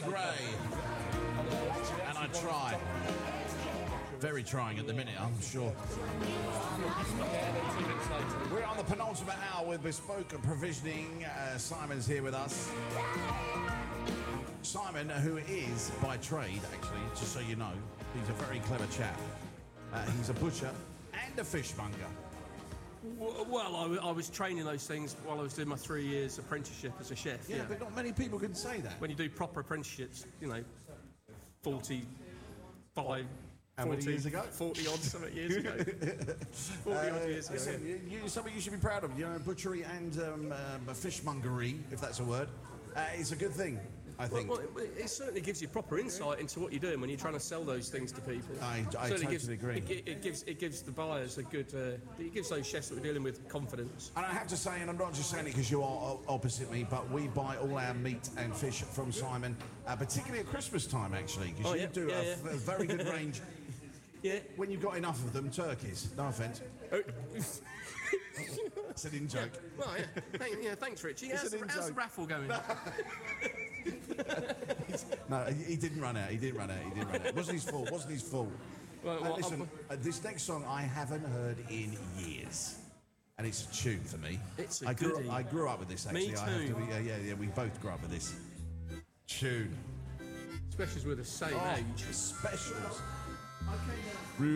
Gray. And I try. Very trying at the minute, I'm sure. We're on the penultimate hour with Bespoke Provisioning. Simon's here with us. Simon, who is by trade, actually, just so you know, he's a very clever chap. He's a butcher and a fishmonger. Well, I was training those things while I was doing my 3 years apprenticeship as a chef. Yeah, but not many people can say that. When you do proper apprenticeships, 45... How many years ago? 40 odd something years ago. 40 odd years ago. Listen, something you should be proud of. Butchery and fishmongery, if that's a word, is a good thing, I think. Well, it certainly gives you proper insight into what you're doing when you're trying to sell those things to people. I totally agree. It gives the buyers a good... it gives those chefs that we're dealing with confidence. And I have to say, and I'm not just saying it because you are opposite me, but we buy all our meat and fish from Simon, particularly at Christmas time, actually, because you do a very good range. Yeah. When you've got enough of them, turkeys. No offence. It's an in-joke. Yeah. Well, thanks, Richie. How's the raffle going? No, he didn't run out. It wasn't his fault. Well, listen, this next song I haven't heard in years. And it's a tune for me. It's a goodie. I grew up with this, actually. Me too. I have to be, we both grew up with this tune. Especially with the same age. Specials.